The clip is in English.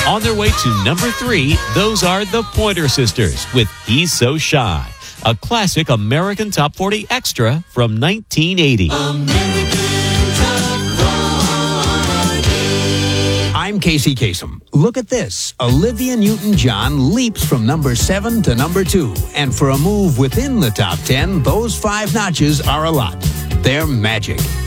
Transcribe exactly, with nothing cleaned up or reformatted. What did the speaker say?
On their way to number three, those are the Pointer Sisters with He's So Shy, a classic American Top forty extra from nineteen eighty. I'm Casey Kasem. Look at this. Olivia Newton-John leaps from number seven to number two. And for a move within the top ten, those five notches are a lot. They're magic.